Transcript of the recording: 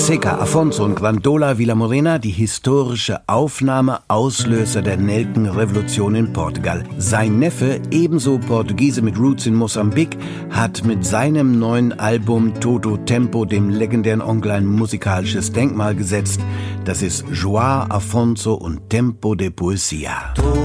Fonseca, Afonso und Grândola Vilamorena, die historische Aufnahme, Auslöser der Nelkenrevolution in Portugal. Sein Neffe, ebenso Portugiese mit Roots in Mosambik, hat mit seinem neuen Album Todo Tempo dem legendären Onkel ein musikalisches Denkmal gesetzt. Das ist João Afonso und Tempo de Poesia.